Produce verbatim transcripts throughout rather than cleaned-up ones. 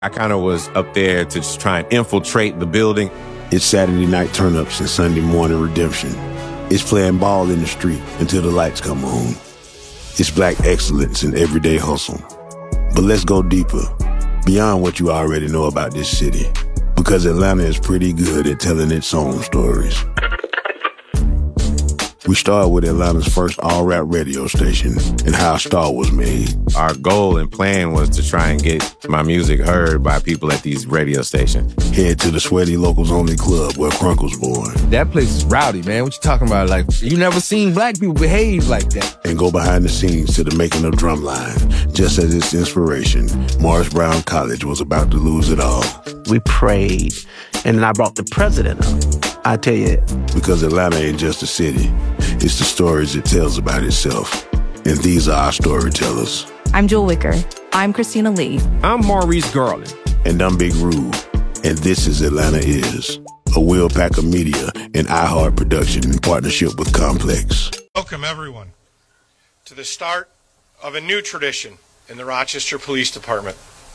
I kind of was up there to just try and infiltrate the building. It's Saturday night turn-ups and Sunday morning redemption. It's playing ball in the street until the lights come on. It's black excellence in everyday hustle. But let's go deeper, beyond what you already know about this city, because Atlanta is pretty good at telling its own stories. We start with Atlanta's first all-rap radio station and how a star was made. Our goal and plan was to try and get my music heard by people at these radio stations. Head to the Sweaty Locals Only Club where Crunk was born. That place is rowdy, man. What you talking about? Like, you never seen black people behave like that. And go behind the scenes to the making of Drumline. Just as its inspiration, Morris Brown College was about to lose it all. We prayed, and then I brought the president up. I tell you. Because Atlanta ain't just a city. It's the stories it tells about itself. And these are our storytellers. I'm Jewel Wicker. I'm Christina Lee. I'm Maurice Garland. And I'm Big Rube. And this is Atlanta Is, a Will Packer Media and iHeart production in partnership with Complex. Welcome, everyone, to the start of a new tradition in the Rochester Police Department.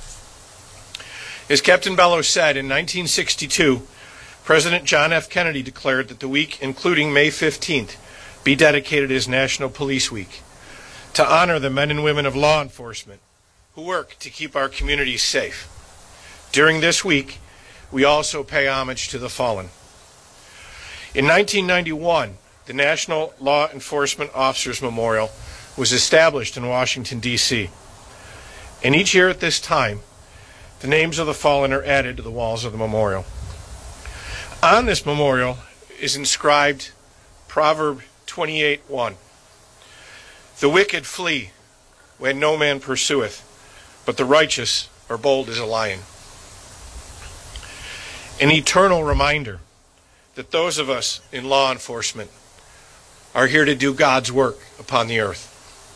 As Captain Bellows said, in nineteen sixty-two, President John F. Kennedy declared that the week, including May fifteenth, be dedicated as National Police Week, to honor the men and women of law enforcement who work to keep our communities safe. During this week, we also pay homage to the fallen. In nineteen ninety-one, the National Law Enforcement Officers Memorial was established in Washington, D C And each year at this time, the names of the fallen are added to the walls of the memorial. On this memorial is inscribed Proverb twenty-eight one. The wicked flee when no man pursueth, but the righteous are bold as a lion. An eternal reminder that those of us in law enforcement are here to do God's work upon the earth.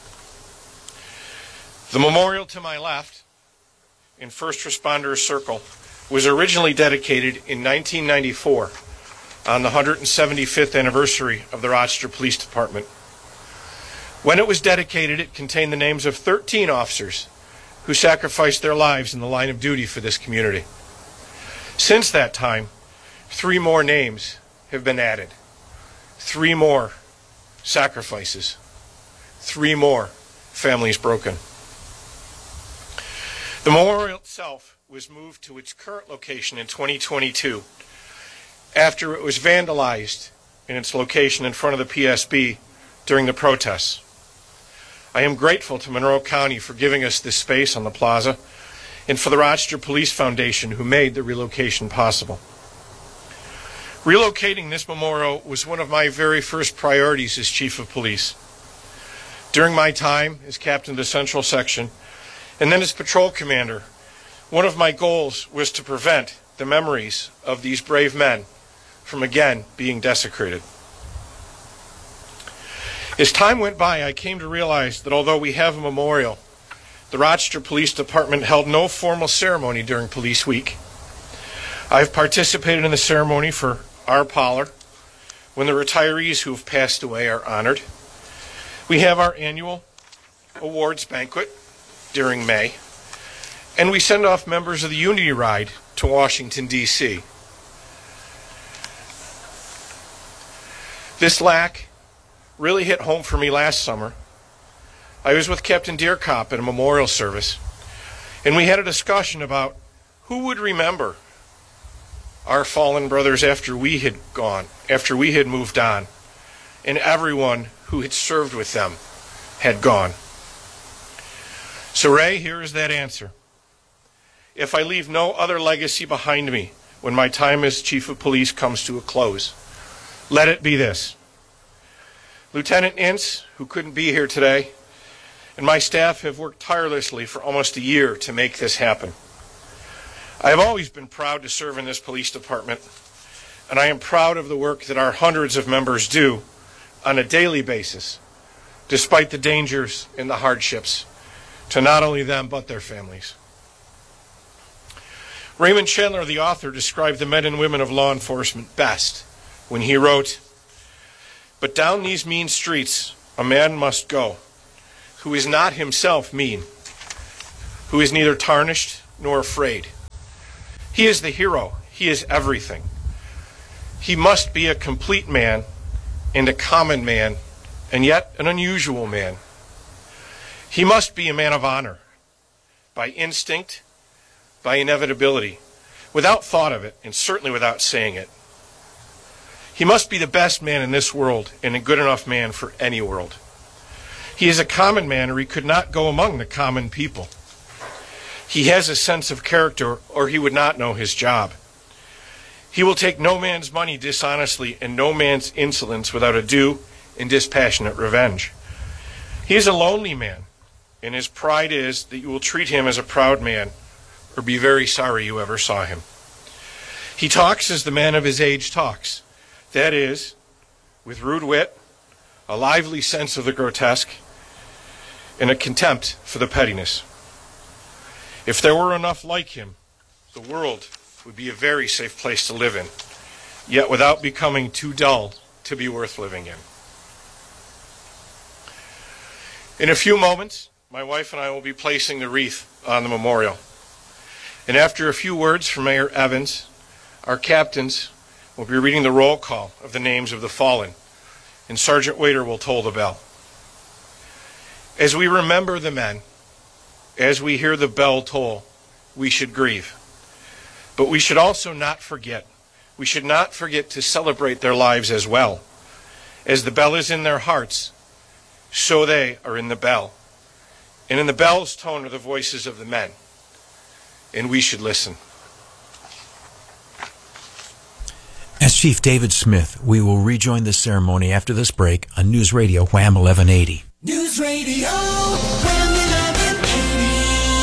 The memorial to my left, in First Responders Circle, was originally dedicated in nineteen ninety-four on the one hundred seventy-fifth anniversary of the Rochester Police Department. When it was dedicated, it contained the names of thirteen officers who sacrificed their lives in the line of duty for this community. Since that time, three more names have been added. Three more sacrifices. Three more families broken. The memorial itself was moved to its current location in twenty twenty-two after it was vandalized in its location in front of the P S B during the protests. I am grateful to Monroe County for giving us this space on the plaza and for the Rochester Police Foundation who made the relocation possible. Relocating this memorial was one of my very first priorities as Chief of Police. During my time as Captain of the Central Section and then as Patrol Commander, one of my goals was to prevent the memories of these brave men from again being desecrated. As time went by, I came to realize that although we have a memorial, the Rochester Police Department held no formal ceremony during Police Week. I've participated in the ceremony for our Pollard, when the retirees who have passed away are honored. We have our annual awards banquet during May, and we send off members of the Unity Ride to Washington, D C This lack really hit home for me last summer. I was with Captain Deerkop at a memorial service, and we had a discussion about who would remember our fallen brothers after we had gone, after we had moved on, and everyone who had served with them had gone. So, Ray, here is that answer. If I leave no other legacy behind me when my time as Chief of Police comes to a close, let it be this. Lieutenant Ince, who couldn't be here today, and my staff have worked tirelessly for almost a year to make this happen. I have always been proud to serve in this police department, and I am proud of the work that our hundreds of members do on a daily basis, despite the dangers and the hardships to not only them but their families. Raymond Chandler, the author, described the men and women of law enforcement best when he wrote, "But down these mean streets a man must go, who is not himself mean, who is neither tarnished nor afraid, He is the hero. He is everything. He must be a complete man and a common man, and yet an unusual man. He must be a man of honor, by instinct, by inevitability, without thought of it, and certainly without saying it. He must be the best man in this world and a good enough man for any world. He is a common man, or he could not go among the common people. He has a sense of character, or he would not know his job. He will take no man's money dishonestly and no man's insolence without a due and dispassionate revenge. He is a lonely man, and his pride is that you will treat him as a proud man or be very sorry you ever saw him. He talks as the man of his age talks, that is, with rude wit, a lively sense of the grotesque, and a contempt for the pettiness. If there were enough like him, the world would be a very safe place to live in, yet without becoming too dull to be worth living in. In a few moments, my wife and I will be placing the wreath on the memorial. And after a few words from Mayor Evans, our captains will be reading the roll call of the names of the fallen, and Sergeant Waiter will toll the bell. As we remember the men, as we hear the bell toll, we should grieve. But we should also not forget. We should not forget to celebrate their lives as well. As the bell is in their hearts, so they are in the bell. And in the bell's tone are the voices of the men. And we should listen. As Chief David Smith, we will rejoin the ceremony after this break on News Radio Wham eleven eighty. News Radio Wham eleven eighty.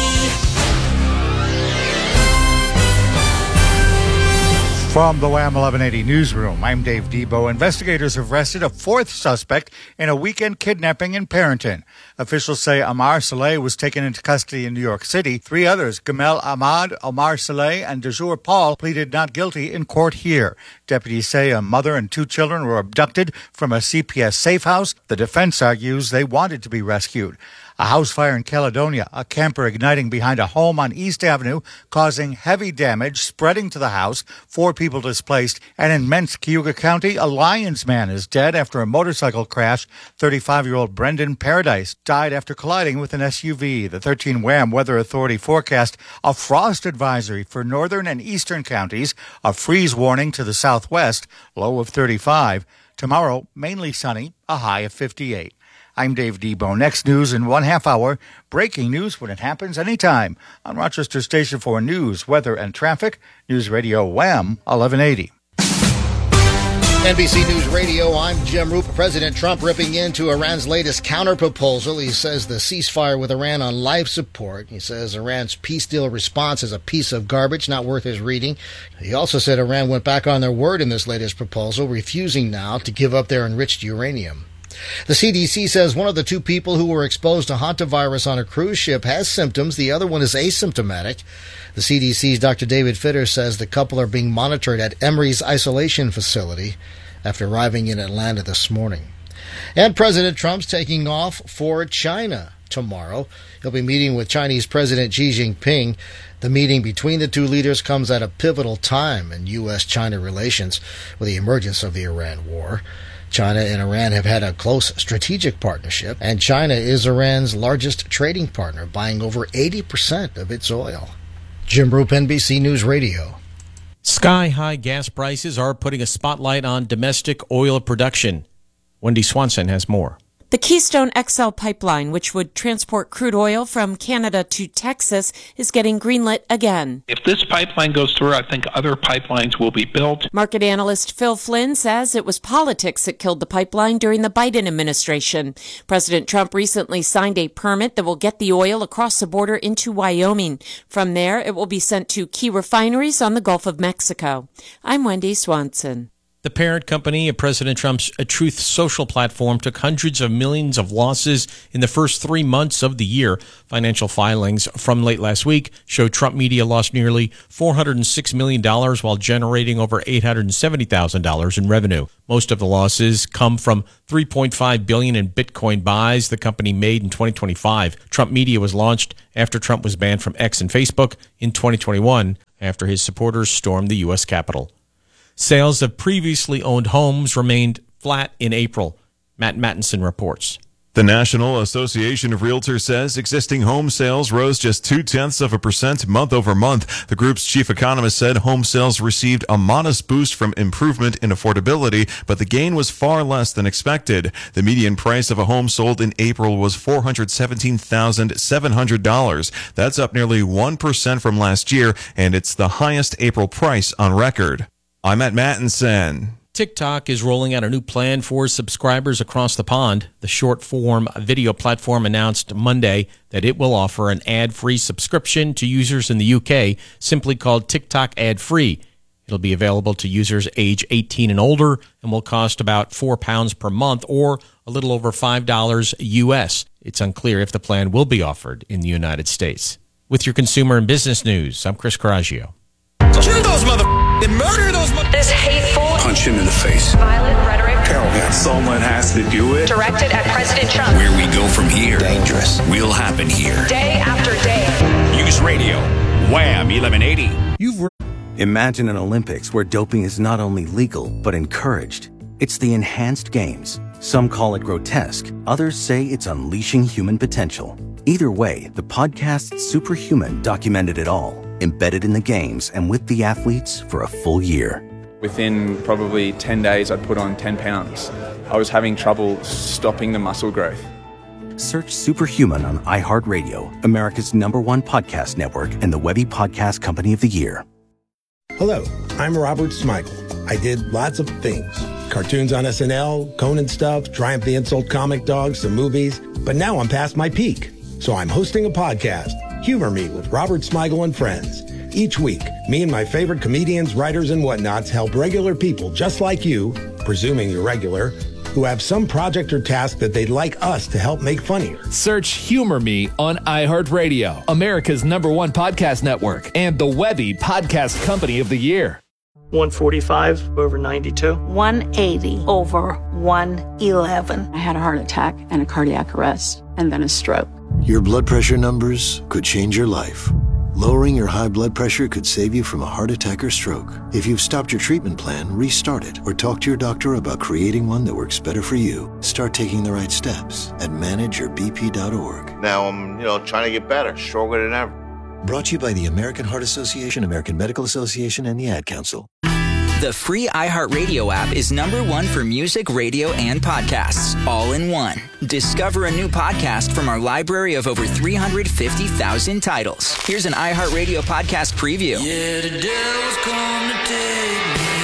From the Wham eleven eighty newsroom, I'm Dave Debo. Investigators have arrested a fourth suspect in a weekend kidnapping in Parenton. Officials say Amar Saleh was taken into custody in New York City. Three others, Gamel Ahmad, Omar Saleh, and Dejur Paul, pleaded not guilty in court here. Deputies say a mother and two children were abducted from a C P S safe house. The defense argues they wanted to be rescued. A house fire in Caledonia, a camper igniting behind a home on East Avenue, causing heavy damage, spreading to the house, four people displaced. And in Mence, Cayuga County, a Lyons man is dead after a motorcycle crash. thirty-five-year-old Brendan Paradise died after colliding with an S U V. The thirteen Wham Weather Authority forecast a frost advisory for northern and eastern counties, a freeze warning to the southwest, low of thirty-five. Tomorrow, mainly sunny, a high of fifty-eight. I'm Dave Debo. Next news in one half hour. Breaking news when it happens anytime. On Rochester Station for news, weather, and traffic. News Radio Wham eleven eighty. N B C News Radio, I'm Jim Roop. President Trump ripping into Iran's latest counterproposal. He says the ceasefire with Iran on life support. He says Iran's peace deal response is a piece of garbage, not worth his reading. He also said Iran went back on their word in this latest proposal, refusing now to give up their enriched uranium. The C D C says one of the two people who were exposed to hantavirus on a cruise ship has symptoms. The other one is asymptomatic. The C D C's Doctor David Fitter says the couple are being monitored at Emory's isolation facility after arriving in Atlanta this morning. And President Trump's taking off for China tomorrow. He'll be meeting with Chinese President Xi Jinping. The meeting between the two leaders comes at a pivotal time in U S China relations with the emergence of the Iran war. China and Iran have had a close strategic partnership, and China is Iran's largest trading partner, buying over eighty percent of its oil. Jim Roop, N B C News Radio. Sky-high gas prices are putting a spotlight on domestic oil production. Wendy Swanson has more. The Keystone X L pipeline, which would transport crude oil from Canada to Texas, is getting greenlit again. If this pipeline goes through, I think other pipelines will be built. Market analyst Phil Flynn says it was politics that killed the pipeline during the Biden administration. President Trump recently signed a permit that will get the oil across the border into Wyoming. From there, it will be sent to key refineries on the Gulf of Mexico. I'm Wendy Swanson. The parent company of President Trump's Truth Social platform took hundreds of millions of losses in the first three months of the year. Financial filings from late last week show Trump Media lost nearly four hundred six million dollars while generating over eight hundred seventy thousand dollars in revenue. Most of the losses come from three point five billion dollars in Bitcoin buys the company made in twenty twenty-five. Trump Media was launched after Trump was banned from X and Facebook in twenty twenty-one. after his supporters stormed the U S Capitol. Sales of previously owned homes remained flat in April. Matt Mattinson reports. The National Association of Realtors says existing home sales rose just two-tenths of a percent month over month. The group's chief economist said home sales received a modest boost from improvement in affordability, but the gain was far less than expected. The median price of a home sold in April was four hundred seventeen thousand seven hundred dollars. That's up nearly one percent from last year, and it's the highest April price on record. I'm at Mattinson. TikTok is rolling out a new plan for subscribers across the pond. The short-form video platform announced Monday that it will offer an ad-free subscription to users in the U K, simply called TikTok Ad-Free. It'll be available to users age eighteen and older and will cost about four pounds per month or a little over five dollars U S. It's unclear if the plan will be offered in the United States. With your consumer and business news, I'm Chris Coraggio. Kill those mother and murder those mother. This hateful, punch him in the face, violent rhetoric. Tell him someone has to do it. Directed at President Trump. Where we go from here, dangerous, will happen here. Day after day. News Radio, Wham eleven eighty. You've re- Imagine an Olympics where doping is not only legal but encouraged. It's the enhanced games. Some call it grotesque. Others say it's unleashing human potential. Either way, the podcast Superhuman documented it all, embedded in the games and with the athletes for a full year. Within probably ten days, I'd put on ten pounds. I was having trouble stopping the muscle growth. Search Superhuman on iHeartRadio, America's number one podcast network and the Webby Podcast Company of the Year. Hello, I'm Robert Smigel. I did lots of things. Cartoons on S N L, Conan stuff, Triumph the Insult comic dogs, some movies. But now I'm past my peak. So I'm hosting a podcast, Humor Me with Robert Smigel and Friends. Each week, me and my favorite comedians, writers, and whatnots help regular people just like you, presuming you're regular, who have some project or task that they'd like us to help make funnier. Search Humor Me on iHeartRadio, America's number one podcast network, and the Webby Podcast Company of the Year. one forty-five over ninety-two. one eighty over one eleven. I had a heart attack and a cardiac arrest and then a stroke. Your blood pressure numbers could change your life. Lowering your high blood pressure could save you from a heart attack or stroke. If you've stopped your treatment plan, restart it or talk to your doctor about creating one that works better for you. Start taking the right steps at manage your b p dot org. Now I'm, you know, trying to get better, stronger than ever. Brought to you by the American Heart Association, American Medical Association, and the Ad Council. The free iHeartRadio app is number one for music, radio, and podcasts, all in one. Discover a new podcast from our library of over three hundred fifty thousand titles. Here's an iHeartRadio podcast preview. Yeah, the devil's come to take me.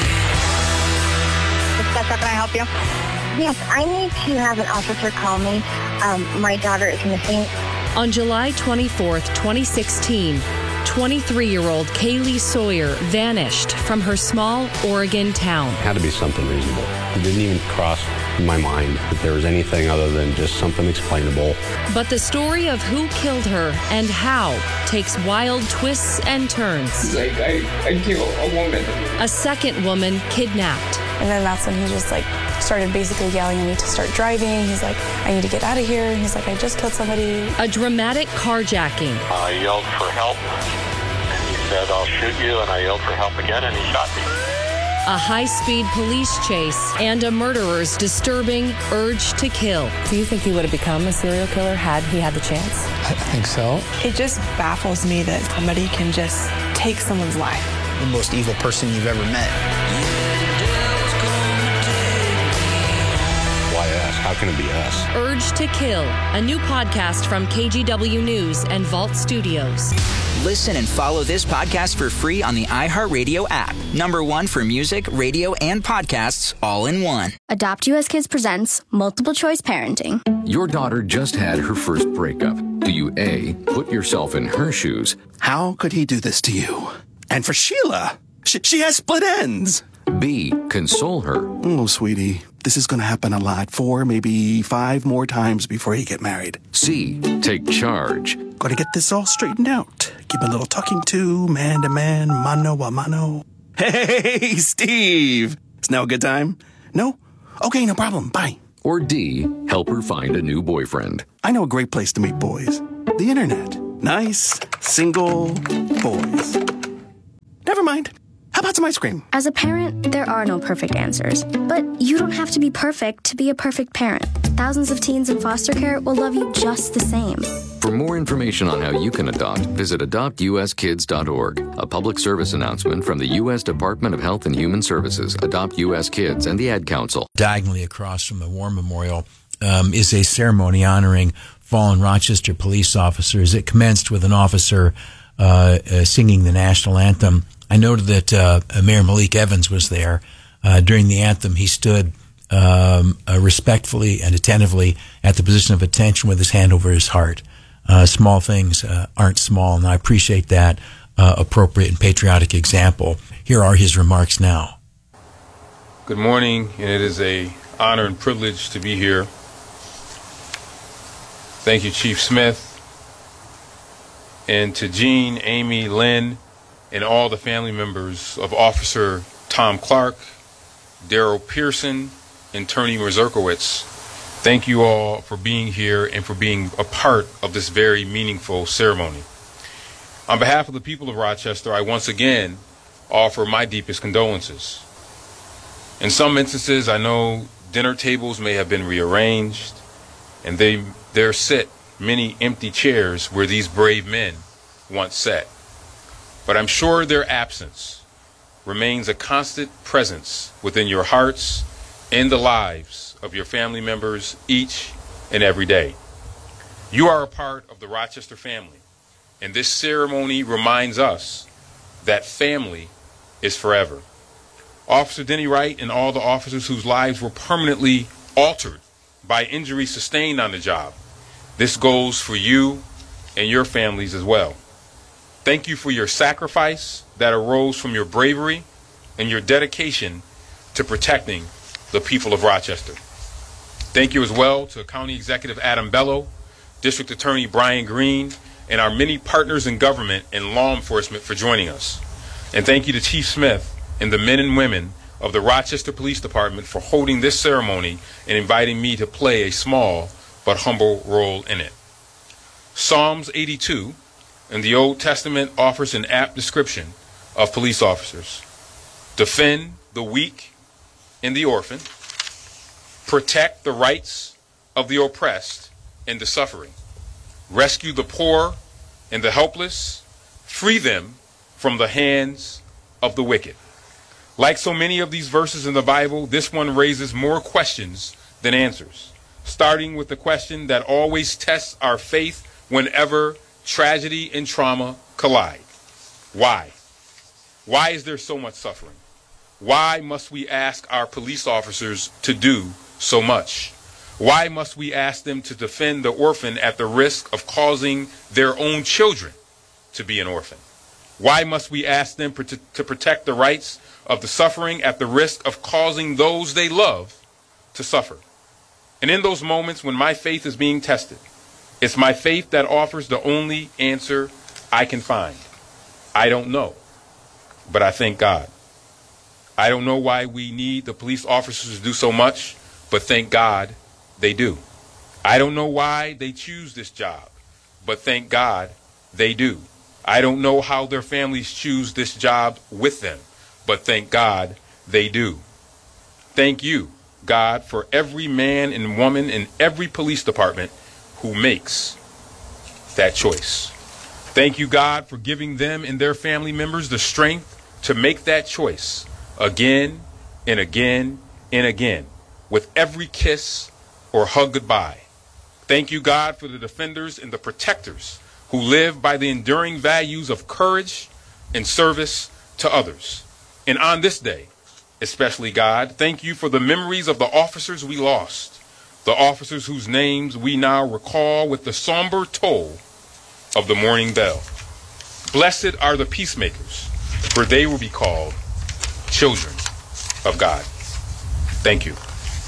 Can I help you? Yes, I need to have an officer call me. Um, my daughter is missing. On July twenty-fourth, twenty sixteen, twenty-three-year-old Kaylee Sawyer vanished from her small Oregon town. It had to be something reasonable. It didn't even cross my mind that there was anything other than just something explainable. But the story of who killed her and how takes wild twists and turns. Like, I, I killed a woman. A second woman kidnapped. And then that's when he just like started basically yelling at me to start driving. He's like, I need to get out of here. He's like, I just killed somebody. A dramatic carjacking. I yelled for help, and he said, I'll shoot you, and I yelled for help again, and he shot me. A high-speed police chase and a murderer's disturbing urge to kill. Do you think he would have become a serial killer had he had the chance? I think so. It just baffles me that somebody can just take someone's life. The most evil person you've ever met. Why us? How can it be us? Urge to Kill, a new podcast from K G W News and Vault Studios. Listen and follow this podcast for free on the iHeartRadio app. Number one for music, radio, and podcasts, all in one. Adopt U S Kids presents Multiple Choice Parenting. Your daughter just had her first breakup. Do you A, put yourself in her shoes? How could he do this to you? And for Sheila, she, she has split ends. B, console her. Oh, sweetie, this is going to happen a lot. Four, maybe five more times before you get married. C, take charge. Got to get this all straightened out. Give a little talking to, man to man, mano a mano. Hey, Steve! It's now a good time? No? Okay, no problem. Bye. Or D, help her find a new boyfriend. I know a great place to meet boys. The internet. Nice, single boys. mind? How about some ice cream? As a parent, there are no perfect answers. But you don't have to be perfect to be a perfect parent. Thousands of teens in foster care will love you just the same. For more information on how you can adopt, visit adopt u s kids dot org. A public service announcement from the U S Department of Health and Human Services, Adopt U S Kids, and the Ad Council. Diagonally across from the War Memorial um, is a ceremony honoring fallen Rochester police officers. It commenced with an officer uh, uh, singing the national anthem. I noted that uh, Mayor Malik Evans was there. Uh, during the anthem, he stood um, uh, respectfully and attentively at the position of attention with his hand over his heart. Uh, small things uh, aren't small, and I appreciate that uh, appropriate and patriotic example. Here are his remarks now. Good morning, and it is a honor and privilege to be here. Thank you, Chief Smith, and to Jean, Amy, Lynn, and all the family members of Officer Tom Clark, Daryl Pearson, and Tony Mazurkowitz. Thank you all for being here and for being a part of this very meaningful ceremony. On behalf of the people of Rochester, I once again offer my deepest condolences. In some instances, I know dinner tables may have been rearranged, and they, there sit many empty chairs where these brave men once sat. But I'm sure their absence remains a constant presence within your hearts and the lives of your family members each and every day. You are a part of the Rochester family, and this ceremony reminds us that family is forever. Officer Denny Wright and all the officers whose lives were permanently altered by injuries sustained on the job, this goes for you and your families as well. Thank you for your sacrifice that arose from your bravery and your dedication to protecting the people of Rochester. Thank you as well to County Executive Adam Bello, District Attorney Brian Green, and our many partners in government and law enforcement for joining us. And thank you to Chief Smith and the men and women of the Rochester Police Department for holding this ceremony and inviting me to play a small but humble role in it. Psalms eighty-two in the Old Testament offers an apt description of police officers. Defend the weak and the orphan, protect the rights of the oppressed and the suffering, rescue the poor and the helpless, free them from the hands of the wicked. Like so many of these verses in the Bible, this one raises more questions than answers, starting with the question that always tests our faith whenever tragedy and trauma collide. Why? Why is there so much suffering? Why must we ask our police officers to do so much? Why must we ask them to defend the orphan at the risk of causing their own children to be an orphan? Why must we ask them to protect the rights of the suffering at the risk of causing those they love to suffer? And in those moments when my faith is being tested, it's my faith that offers the only answer I can find. I don't know, but I thank God. I don't know why we need the police officers to do so much, but thank God they do. I don't know why they choose this job, but thank God they do. I don't know how their families choose this job with them, but thank God they do. Thank you, God, for every man and woman in every police department who makes that choice. Thank you, God, for giving them and their family members the strength to make that choice again and again and again, with every kiss or hug goodbye. Thank you, God, for the defenders and the protectors who live by the enduring values of courage and service to others. And on this day, especially, God, thank you for the memories of the officers we lost, the officers whose names we now recall with the somber toll of the morning bell. Blessed are the peacemakers, for they will be called children of God. Thank you.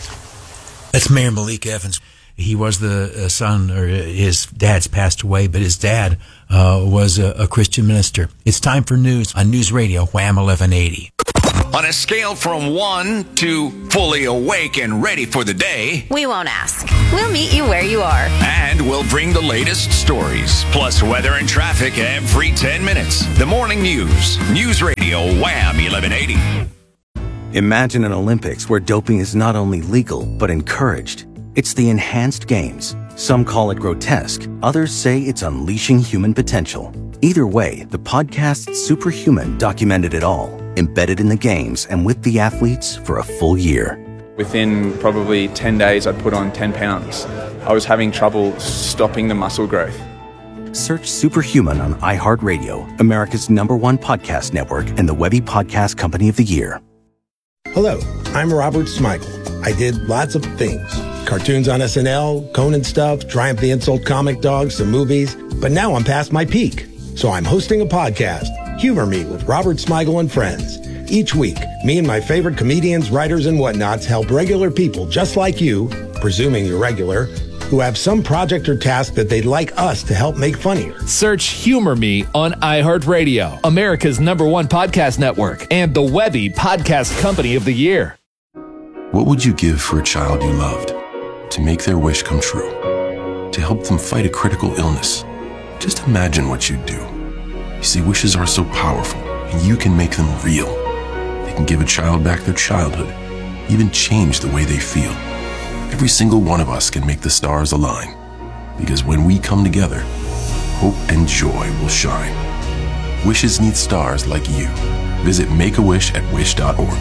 That's Mayor Malik Evans. He was the uh, son, or his dad's passed away, but his dad uh, was a, a Christian minister. It's time for news on News Radio, Wham eleven eighty. On a scale from one to fully awake and ready for the day, we won't ask. We'll meet you where you are. And we'll bring the latest stories, plus weather and traffic every ten minutes. The Morning News. News Radio Wham eleven eighty. Imagine an Olympics where doping is not only legal, but encouraged. It's the Enhanced Games. Some call it grotesque. Others say it's unleashing human potential. Either way, the podcast Superhuman documented it all, embedded in the games and with the athletes for a full year. Within probably ten days, I'd put on ten pounds. I was having trouble stopping the muscle growth. Search Superhuman on iHeartRadio, America's number one podcast network and the Webby Podcast Company of the Year. Hello, I'm Robert Smigel. I did lots of things. Cartoons on S N L, Conan stuff, Triumph the Insult Comic Dog, some movies. But now I'm past my peak. So I'm hosting a podcast, Humor Me with Robert Smigel and Friends. Each week, me and my favorite comedians, writers, and whatnots help regular people just like you, presuming you're regular, who have some project or task that they'd like us to help make funnier. Search Humor Me on iHeartRadio, America's number one podcast network, and the Webby Podcast Company of the Year. What would you give for a child you loved? To make their wish come true? To help them fight a critical illness? Just imagine what you'd do. You see, wishes are so powerful, and you can make them real. They can give a child back their childhood, even change the way they feel. Every single one of us can make the stars align, because when we come together, hope and joy will shine. Wishes need stars like you. Visit Make a Wish at wish dot org.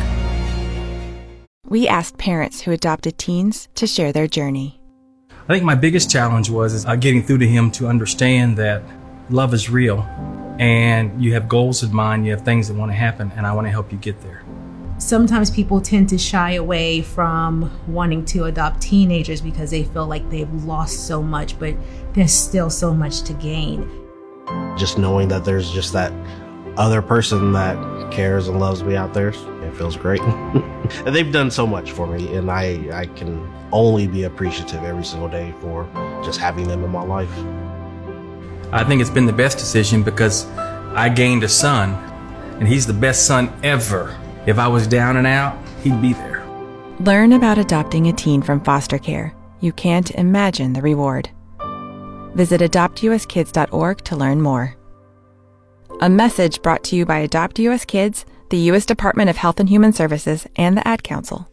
We asked parents who adopted teens to share their journey. I think my biggest challenge was is, uh, getting through to him to understand that love is real and you have goals in mind, you have things that want to happen, and I want to help you get there. Sometimes people tend to shy away from wanting to adopt teenagers because they feel like they've lost so much, but there's still so much to gain. Just knowing that there's just that other person that cares and loves me out there, it feels great. And they've done so much for me, and I, I can only be appreciative every single day for just having them in my life. I think it's been the best decision because I gained a son, and he's the best son ever. If I was down and out, he'd be there. Learn about adopting a teen from foster care. You can't imagine the reward. Visit adopt u s kids dot org to learn more. A message brought to you by Adopt U S Kids, the U S Department of Health and Human Services, and the Ad Council.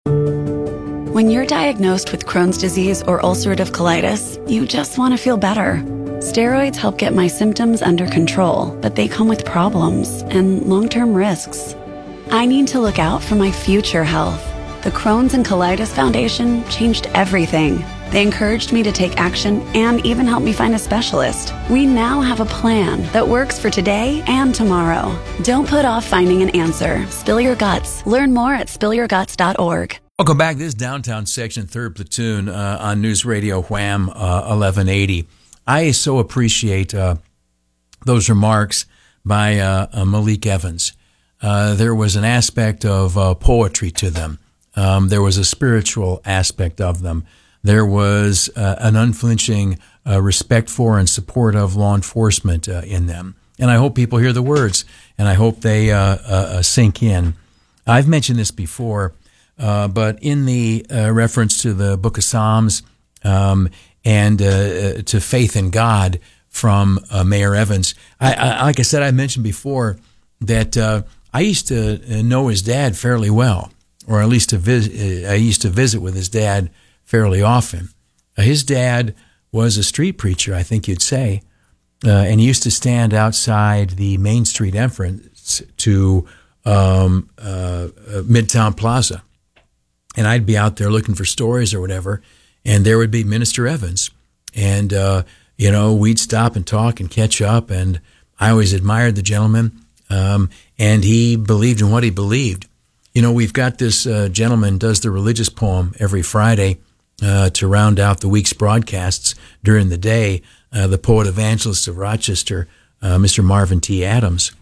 When you're diagnosed with Crohn's disease or ulcerative colitis, you just want to feel better. Steroids help get my symptoms under control, but they come with problems and long-term risks. I need to look out for my future health. The Crohn's and Colitis Foundation changed everything. They encouraged me to take action and even helped me find a specialist. We now have a plan that works for today and tomorrow. Don't put off finding an answer. Spill your guts. Learn more at spill your guts dot org. Welcome back. This is Downtown Section, third Platoon uh, on News Radio Wham uh, eleven eighty. I so appreciate uh, those remarks by uh, uh, Malik Evans. Uh, there was an aspect of uh, poetry to them. Um, there was a spiritual aspect of them. There was uh, an unflinching uh, respect for and support of law enforcement uh, in them. And I hope people hear the words, and I hope they uh, uh, sink in. I've mentioned this before, uh, but in the uh, reference to the Book of Psalms um, and uh, to faith in God from uh, Mayor Evans, I, I, like I said, I mentioned before that uh, I used to know his dad fairly well, or at least to vis- I used to visit with his dad fairly often. Uh, his dad was a street preacher, I think you'd say, uh, and he used to stand outside the Main Street entrance to um, uh, uh, Midtown Plaza. And I'd be out there looking for stories or whatever, and there would be Minister Evans. And, uh, you know, we'd stop and talk and catch up, and I always admired the gentleman, um, and he believed in what he believed. You know, we've got this uh, gentleman does the religious poem every Friday, Uh, to round out the week's broadcasts during the day, uh, the poet evangelist of Rochester, uh, Mister Marvin T. Adams.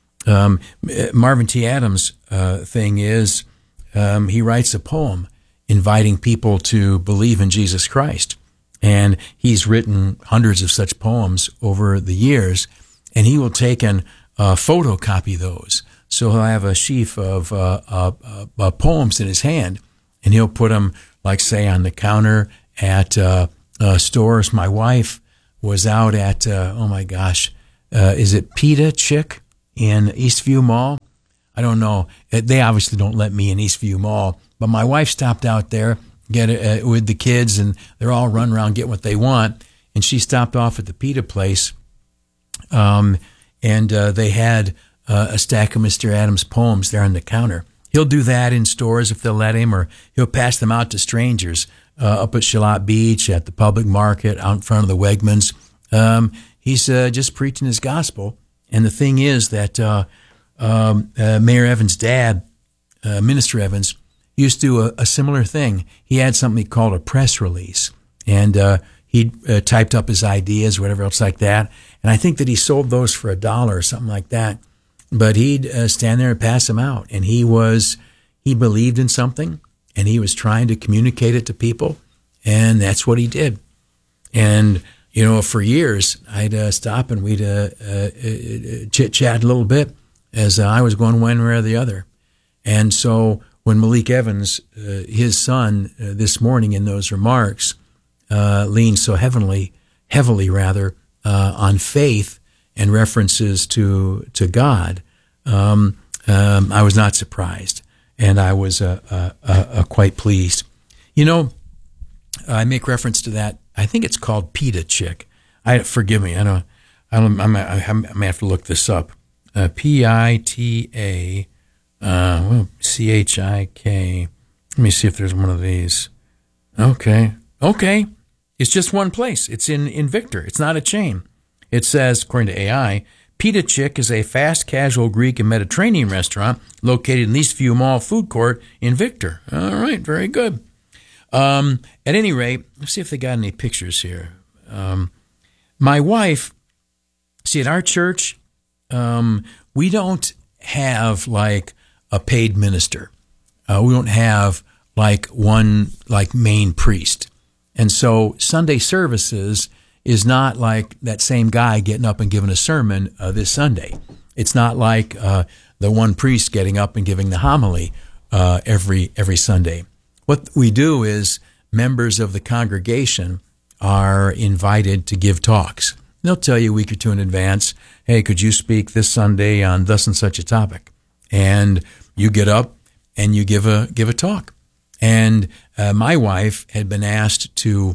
Um, Marvin T. Adams' uh, thing is um, he writes a poem inviting people to believe in Jesus Christ. And he's written hundreds of such poems over the years, and he will take and uh, photocopy those So he'll have a sheaf of uh, uh, uh, poems in his hand, and he'll put them, like, say, on the counter at uh, uh, stores. My wife was out at, uh, oh my gosh, uh, is it Pita Chick in Eastview Mall? I don't know. They obviously don't let me in Eastview Mall, but my wife stopped out there get uh, with the kids, and they're all running around getting what they want. And she stopped off at the pita place, um, and uh, they had uh, a stack of Mister Adams poems there on the counter. He'll do that in stores if they'll let him, or he'll pass them out to strangers uh, up at Shalott Beach, at the public market, out in front of the Wegmans. Um, he's uh, just preaching his gospel. And the thing is that uh, um, uh, Mayor Evans' dad, uh, Minister Evans, used to do a, a similar thing. He had something called a press release, and uh, he uh, typed up his ideas, whatever else like that. And I think that he sold those for a dollar or something like that. But he'd uh, stand there and pass them out. And he was, he believed in something, and he was trying to communicate it to people. And that's what he did. And, you know, for years, I'd uh, stop and we'd uh, uh, uh, chit-chat a little bit as uh, I was going one way or the other. And so when Malik Evans, uh, his son, uh, this morning in those remarks, uh, leaned so heavily, heavily rather, uh, on faith and references to to God, um, um, I was not surprised, and I was uh, uh, uh, uh, quite pleased. You know, I make reference to that. I think it's called Pita Chick. I forgive me. I don't. I don't. I'm, I, I may have to look this up. Uh, P I T A, uh, well, C H I K. Let me see if there's one of these. Okay. Okay. It's just one place. It's in, in Victor. It's not a chain. It says, according to A I, Pita Chick is a fast casual Greek and Mediterranean restaurant located in Eastview Mall food court in Victor. All right. Very good. Um, at any rate, let's see if they got any pictures here. Um, my wife, see, at our church, um, we don't have like a paid minister. Uh, we don't have like one like main priest. And so Sunday services is not like that same guy getting up and giving a sermon uh, this Sunday. It's not like uh, the one priest getting up and giving the homily uh, every every Sunday. What we do is members of the congregation are invited to give talks. They'll tell you a week or two in advance, hey, could you speak this Sunday on thus and such a topic? And you get up and you give a give a talk. And uh, my wife had been asked to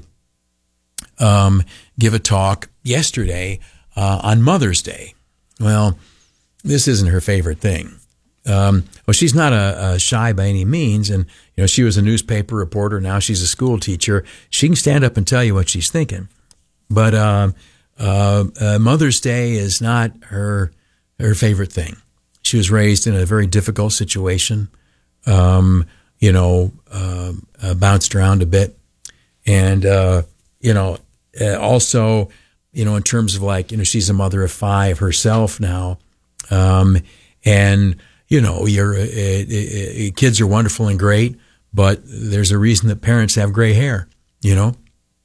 um, give a talk yesterday uh, on Mother's Day. Well, this isn't her favorite thing. Um, well, she's not a, a shy by any means, and you know she was a newspaper reporter. Now she's a school teacher. She can stand up and tell you what she's thinking. But uh, uh, uh, Mother's Day is not her her favorite thing. She was raised in a very difficult situation. Um, you know, uh, uh, bounced around a bit, and uh, you know, uh, also, you know, in terms of like, you know, she's a mother of five herself now, um, and. You know, your uh, uh, kids are wonderful and great, but there's a reason that parents have gray hair, you know?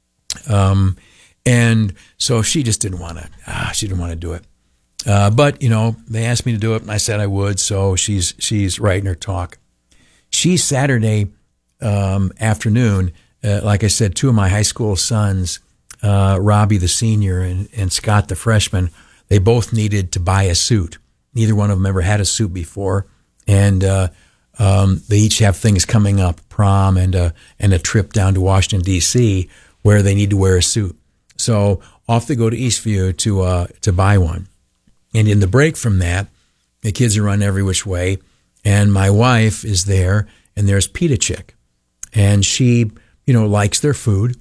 Um, and so she just didn't want to, ah, she didn't want to do it. Uh, but, you know, they asked me to do it, and I said I would, so she's she's writing her talk. She's Saturday um, afternoon, uh, like I said, two of my high school sons, uh, Robbie the senior and, and Scott the freshman, they both needed to buy a suit. Neither one of them ever had a suit before, and uh, um, they each have things coming up, prom and a, and a trip down to Washington, D C, where they need to wear a suit. So off they go to Eastview to uh, to buy one. And in the break from that, the kids are run every which way, and my wife is there, and there's Pita Chick. And she, you know, likes their food,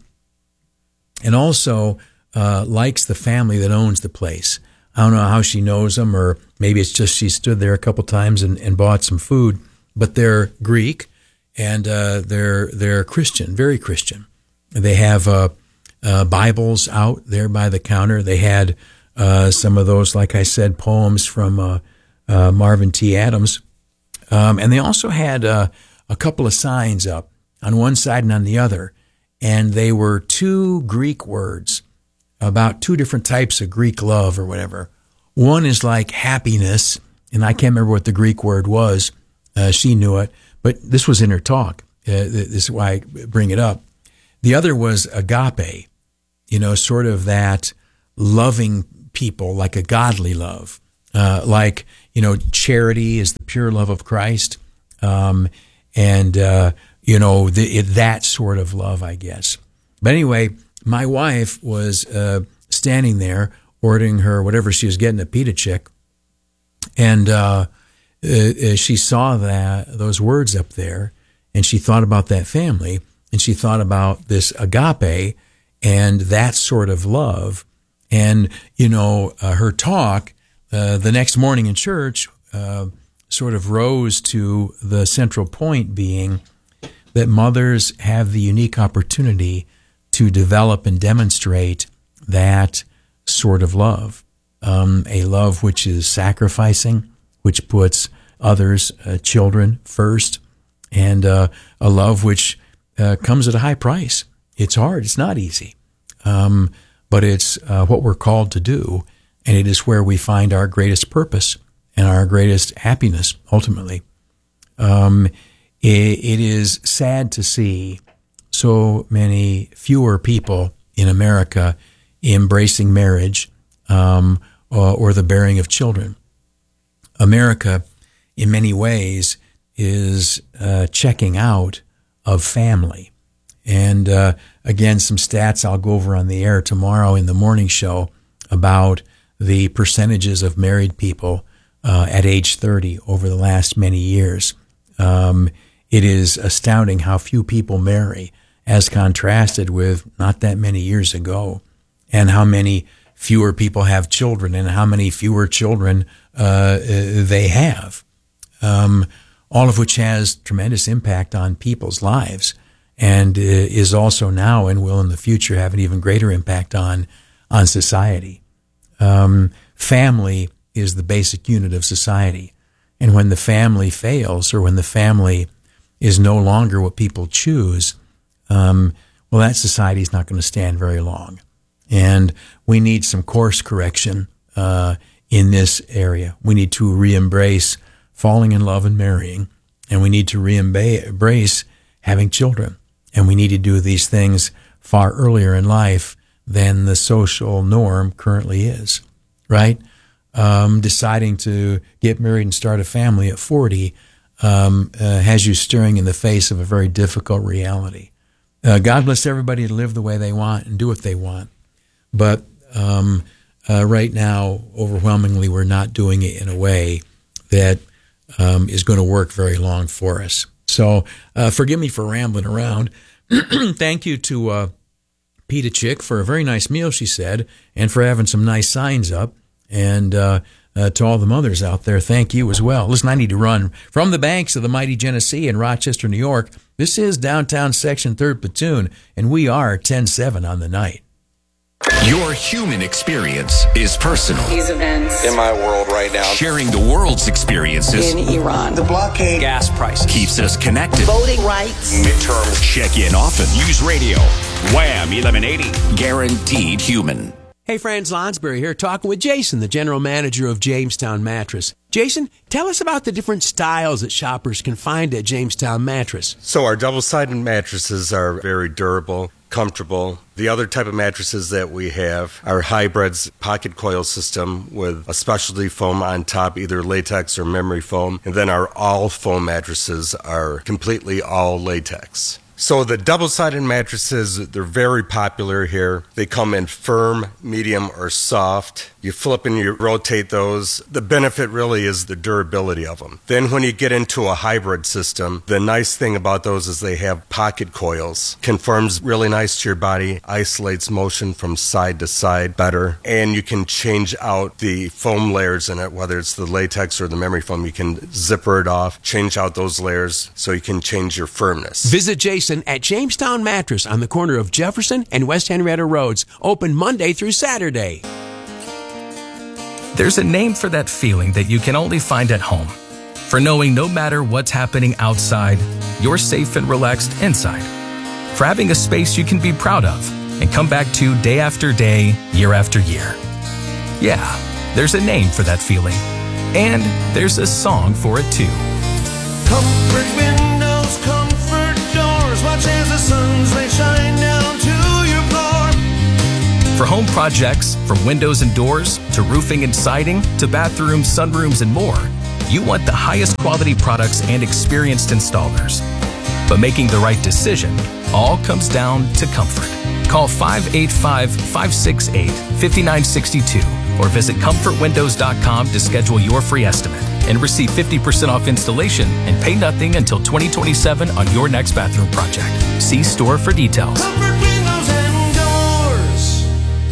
and also uh, likes the family that owns the place. I don't know how she knows them, or maybe it's just she stood there a couple times and, and bought some food. But they're Greek, and uh, they're they're Christian, very Christian. They have uh, uh, Bibles out there by the counter. They had uh, some of those, like I said, poems from uh, uh, Marvin T. Adams. Um, and they also had uh, a couple of signs up on one side and on the other. And they were two Greek words about two different types of Greek love or whatever. One is like happiness, and I can't remember what the Greek word was. Uh, she knew it, but this was in her talk. Uh, this is why I bring it up. The other was agape, you know, sort of that loving people, like a godly love, uh, like, you know, charity is the pure love of Christ. Um, and, uh, you know, the, it, that sort of love, I guess. But anyway, my wife was uh, standing there ordering her whatever she was getting, a pita chick. And uh, uh, she saw that those words up there, and she thought about that family, and she thought about this agape and that sort of love. And, you know, uh, her talk uh, the next morning in church uh, sort of rose to the central point being that mothers have the unique opportunity to develop and demonstrate that sort of love, um, a love which is sacrificing, which puts others, uh, children, first, and uh, a love which uh, comes at a high price. It's hard. It's not easy. Um, but it's uh, what we're called to do, and it is where we find our greatest purpose and our greatest happiness, ultimately. Um, it, it is sad to see so many fewer people in America embracing marriage um, or, or the bearing of children. America, in many ways, is uh, checking out of family. And uh, again, some stats I'll go over on the air tomorrow in the morning show about the percentages of married people uh, at age thirty over the last many years. Um, it is astounding how few people marry as contrasted with not that many years ago, and how many fewer people have children and how many fewer children uh, they have, um, all of which has tremendous impact on people's lives, and uh, is also now and will in the future have an even greater impact on on society. Um, family is the basic unit of society, and when the family fails, or when the family is no longer what people choose, um, well, that society is not going to stand very long. And we need some course correction uh, in this area. We need to re-embrace falling in love and marrying, and we need to re-embrace having children. And we need to do these things far earlier in life than the social norm currently is, right? Um, deciding to get married and start a family at forty um, uh, has you staring in the face of a very difficult reality. Uh, God bless everybody to live the way they want and do what they want. But um, uh, right now, overwhelmingly, we're not doing it in a way that um, is going to work very long for us. So uh, forgive me for rambling around. Thank you to uh, Pita Chick for a very nice meal, she said, and for having some nice signs up. And uh, uh, to all the mothers out there, thank you as well. Listen, I need to run. From the banks of the mighty Genesee in Rochester, New York, this is Downtown Section third Platoon, and we are ten seven on the night. Your human experience is personal. These events in my world right now. Sharing the world's experiences in Iran, the blockade, gas prices, keeps us connected. Voting rights, midterms. Check in often. News Radio, Wham eleven eighty, guaranteed human. Hey friends, Lonsberry here, talking with Jason, the general manager of Jamestown Mattress. Jason, tell us about the different styles that shoppers can find at Jamestown Mattress. So our double-sided mattresses are very durable, comfortable. The other type of mattresses that we have are hybrids, pocket coil system with a specialty foam on top, either latex or memory foam. And then our all foam mattresses are completely all latex. So the double-sided mattresses, they're very popular here. They come in firm, medium, or soft. You flip and you rotate those. The benefit really is the durability of them. Then when you get into a hybrid system, the nice thing about those is they have pocket coils. Conforms really nice to your body, isolates motion from side to side better, and you can change out the foam layers in it, whether it's the latex or the memory foam. You can zipper it off, change out those layers so you can change your firmness. Visit Jason at Jamestown Mattress on the corner of Jefferson and West Henrietta Roads, open Monday through Saturday. There's a name for that feeling that you can only find at home. For knowing no matter what's happening outside, you're safe and relaxed inside. For having a space you can be proud of and come back to day after day, year after year. Yeah, there's a name for that feeling. And there's a song for it too. Comfort windows, comfort doors, watch as the suns they shine down to your floor. For home projects, from windows and doors to roofing and siding to bathrooms, sunrooms, and more, you want the highest quality products and experienced installers. But making the right decision all comes down to comfort. Call five eight five, five six eight, five nine six two or visit comfort windows dot com to schedule your free estimate and receive fifty percent off installation and pay nothing until twenty twenty-seven on your next bathroom project. See store for details. Comfort windows and doors.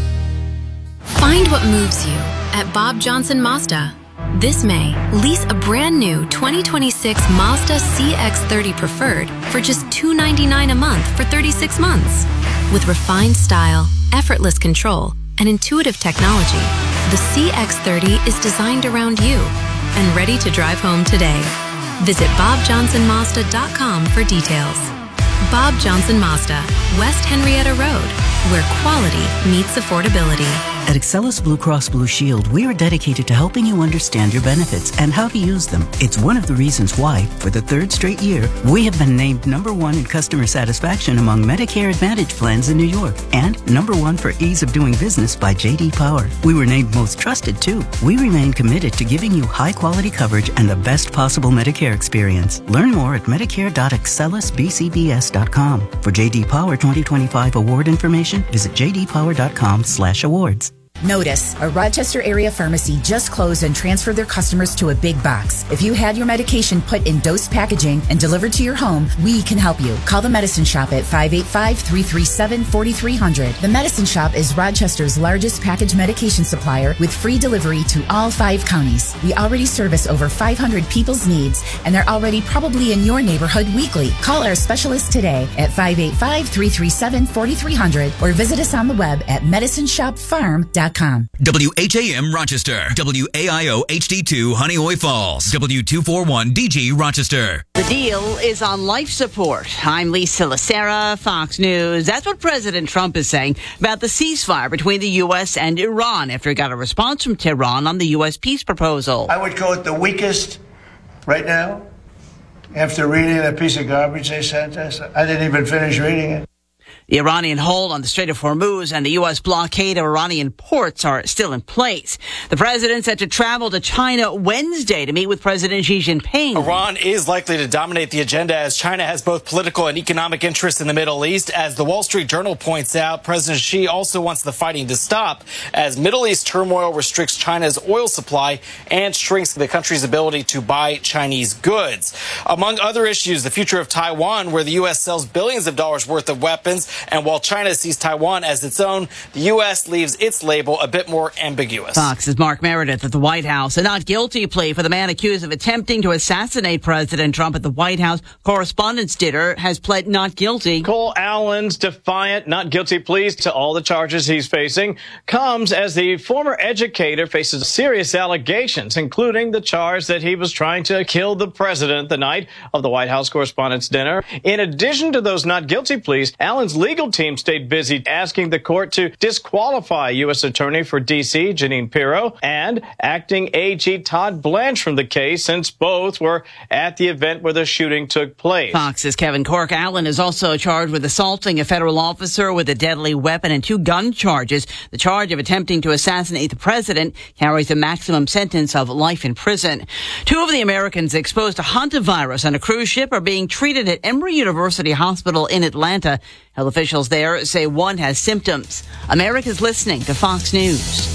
Find what moves you at Bob Johnson Mazda. This May, lease a brand new twenty twenty-six Mazda C X thirty Preferred for just two hundred ninety-nine dollars a month for thirty-six months. With refined style, effortless control, and intuitive technology, the C X thirty is designed around you and ready to drive home today. Visit bob johnson mazda dot com for details. Bob Johnson Mazda, West Henrietta Road, where quality meets affordability. At Excellus Blue Cross Blue Shield, we are dedicated to helping you understand your benefits and how to use them. It's one of the reasons why, for the third straight year, we have been named number one in customer satisfaction among Medicare Advantage plans in New York and number one for ease of doing business by J D Power. We were named most trusted, too. We remain committed to giving you high-quality coverage and the best possible Medicare experience. Learn more at medicare dot excellus b c b s dot com. For J D Power twenty twenty-five award information, visit j d power dot com slash awards. Notice, a Rochester area pharmacy just closed and transferred their customers to a big box. If you had your medication put in dose packaging and delivered to your home, we can help you. Call the Medicine Shop at five eight five, three three seven, four three zero zero. The Medicine Shop is Rochester's largest packaged medication supplier with free delivery to all five counties. We already service over five hundred people's needs, and they're already probably in your neighborhood weekly. Call our specialist today at five eight five, three three seven, four three zero zero or visit us on the web at medicine shop farm dot com. W H A M Rochester, W A I O H D two Honeoye Falls, W two forty-one D G Rochester. The deal is on life support. I'm Lisa Lacera, Fox News. That's what President Trump is saying about the ceasefire between the U S and Iran after he got a response from Tehran on the U S peace proposal. I would call it the weakest right now. After reading that piece of garbage they sent us, I didn't even finish reading it. The Iranian hold on the Strait of Hormuz and the U S blockade of Iranian ports are still in place. The president set to travel to China Wednesday to meet with President Xi Jinping. Iran is likely to dominate the agenda as China has both political and economic interests in the Middle East. As the Wall Street Journal points out, President Xi also wants the fighting to stop as Middle East turmoil restricts China's oil supply and shrinks the country's ability to buy Chinese goods. Among other issues, the future of Taiwan, where the U S sells billions of dollars worth of weapons. And while China sees Taiwan as its own, the U S leaves its label a bit more ambiguous. Fox's Mark Meredith at the White House. A not guilty plea for the man accused of attempting to assassinate President Trump at the White House Correspondents' Dinner has pled not guilty. Cole Allen's defiant not guilty pleas to all the charges he's facing comes as the former educator faces serious allegations, including the charge that he was trying to kill the president the night of the White House Correspondents' Dinner. In addition to those not guilty pleas, Allen's legal team stayed busy asking the court to disqualify U S Attorney for D C, Jeanine Pirro, and acting A G Todd Blanche from the case, since both were at the event where the shooting took place. Fox's Kevin Cork. Allen is also charged with assaulting a federal officer with a deadly weapon and two gun charges. The charge of attempting to assassinate the president carries a maximum sentence of life in prison. Two of the Americans exposed to hantavirus on a cruise ship are being treated at Emory University Hospital in Atlanta. Health officials there say one has symptoms. America's listening to Fox News.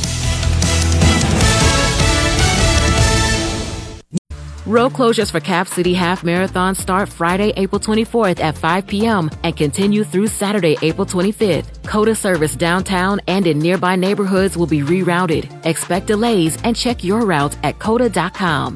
Road closures for Cap City Half Marathon start Friday, April twenty-fourth at five p.m. and continue through Saturday, April twenty-fifth. COTA service downtown and in nearby neighborhoods will be rerouted. Expect delays and check your route at cota dot com.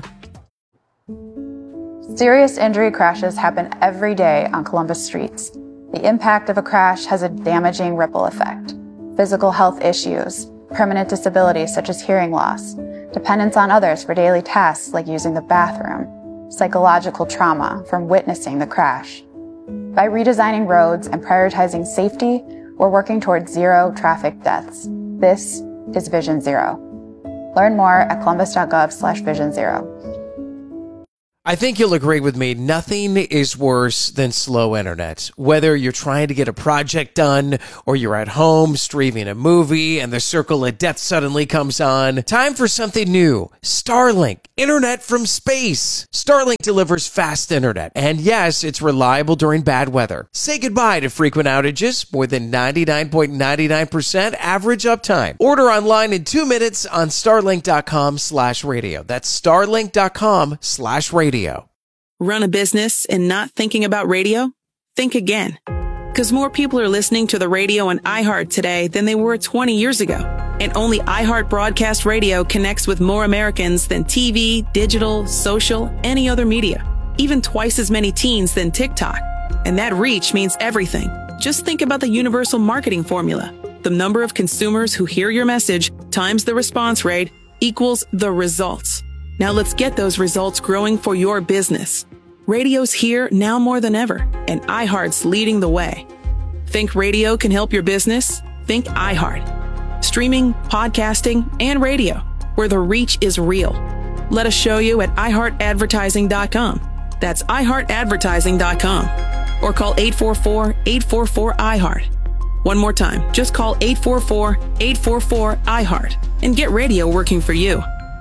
Serious injury crashes happen every day on Columbus streets. The impact of a crash has a damaging ripple effect. Physical health issues, permanent disabilities such as hearing loss, dependence on others for daily tasks like using the bathroom, psychological trauma from witnessing the crash. By redesigning roads and prioritizing safety, we're working towards zero traffic deaths. This is Vision Zero. Learn more at columbus.gov slash vision zero. I think you'll agree with me, nothing is worse than slow internet. Whether you're trying to get a project done or you're at home streaming a movie and the circle of death suddenly comes on, time for something new. Starlink, internet from space. Starlink delivers fast internet, and yes, it's reliable during bad weather. Say goodbye to frequent outages, more than ninety-nine point nine nine percent average uptime. Order online in two minutes on starlink.com slash radio. That's starlink.com slash radio. Run a business and not thinking about radio? Think again. Because more people are listening to the radio on iHeart today than they were twenty years ago. And only iHeart Broadcast Radio connects with more Americans than T V, digital, social, any other media. Even twice as many teens than TikTok. And that reach means everything. Just think about the universal marketing formula. The number of consumers who hear your message times the response rate equals the results. Now let's get those results growing for your business. Radio's here now more than ever, and iHeart's leading the way. Think radio can help your business? Think iHeart. Streaming, podcasting, and radio, where the reach is real. Let us show you at i heart advertising dot com. That's i heart advertising dot com. Or call eight four four, eight four four, I heart. One more time, just call eight four four, eight four four, I heart and get radio working for you.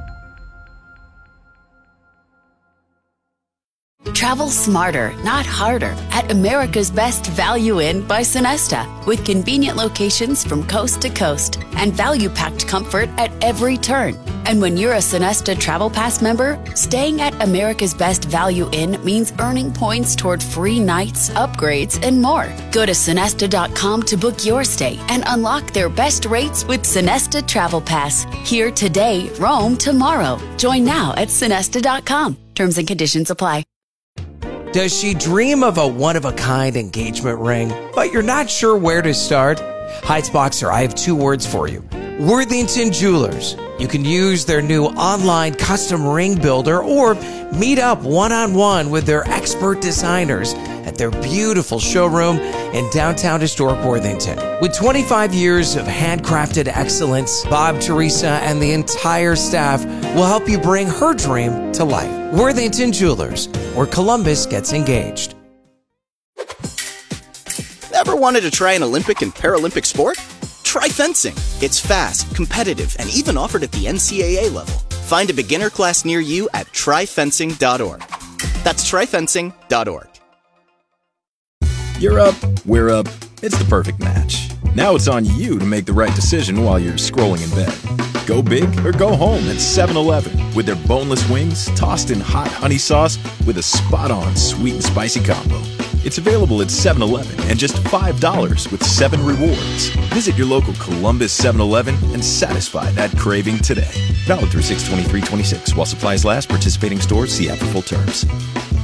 Travel smarter, not harder, at America's Best Value Inn by Sonesta, with convenient locations from coast to coast and value-packed comfort at every turn. And when you're a Sonesta Travel Pass member, staying at America's Best Value Inn means earning points toward free nights, upgrades, and more. Go to sonesta dot com to book your stay and unlock their best rates with Sonesta Travel Pass. Here today, roam tomorrow. Join now at sonesta dot com. Terms and conditions apply. Does she dream of a one-of-a-kind engagement ring, but you're not sure where to start? Heights Boxer, I have two words for you. Worthington Jewelers. You can use their new online custom ring builder or meet up one-on-one with their expert designers at their beautiful showroom in downtown historic Worthington. With twenty-five years of handcrafted excellence, Bob, Teresa, and the entire staff will help you bring her dream to life. Worthington Jewelers, where Columbus gets engaged. Ever wanted to try an Olympic and Paralympic sport? Try fencing. It's fast, competitive, and even offered at the N C A A level. Find a beginner class near you at try fencing dot org. That's try fencing dot org. You're up, we're up. It's the perfect match. Now it's on you to make the right decision while you're scrolling in bed. Go big or go home at seven eleven with their boneless wings tossed in hot honey sauce with a spot-on sweet and spicy combo. It's available at seven eleven and just five dollars with seven rewards. Visit your local Columbus seven eleven and satisfy that craving today. Valid through six twenty-three twenty-six while supplies last. Participating stores see app for full terms.